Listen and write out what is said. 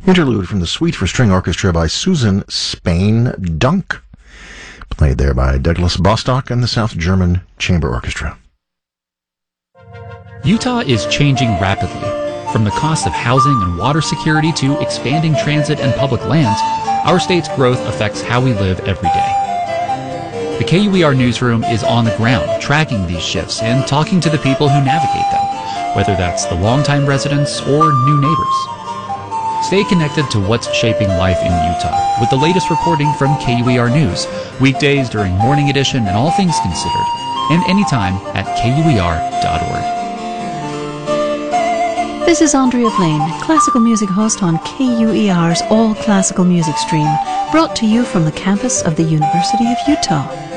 Interlude from the Suite for String Orchestra by Susan Spain Dunk, played there by Douglas Bostock and the South German Chamber Orchestra. Utah is changing rapidly. From the cost of housing and water security to expanding transit and public lands, our state's growth affects how we live every day. The KUER newsroom is on the ground, tracking these shifts and talking to the people who navigate them, whether that's the longtime residents or new neighbors. Stay connected to what's shaping life in Utah with the latest reporting from KUER News, weekdays during Morning Edition and All Things Considered, and anytime at KUER.org. This is Andrea Blaine, classical music host on KUER's All Classical Music Stream, brought to you from the campus of the University of Utah.